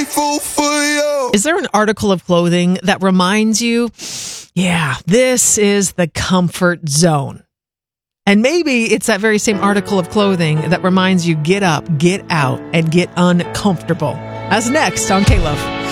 grateful for you. Is there an article of clothing that reminds you, yeah, this is the comfort zone? And maybe it's that very same article of clothing that reminds you, get up, get out, and get uncomfortable. That's next on K-Love.